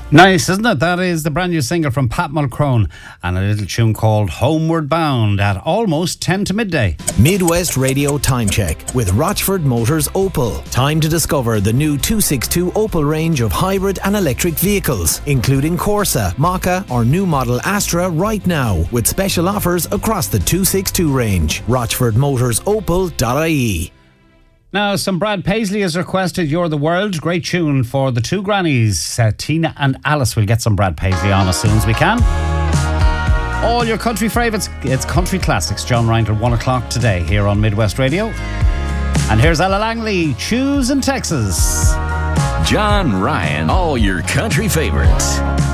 Nice, isn't it? That is the brand new single from Pat Mulcrone and a little tune called Homeward Bound at almost 10 to midday. Midwest Radio Time Check with Rochford Motors Opel. Time to discover the new 262 Opel range of hybrid and electric vehicles, including Corsa, Maka or new model Astra right now, with special offers across the 262 range. RochfordMotorsOpel.ie. Now, some Brad Paisley has requested You're the World. Great tune for the two grannies, Tina and Alice. We'll get some Brad Paisley on as soon as we can. All your country favourites, it's country classics. John Ryan till 1 o'clock today here on Midwest Radio. And here's Ella Langley, Choose in Texas. John Ryan, all your country favourites.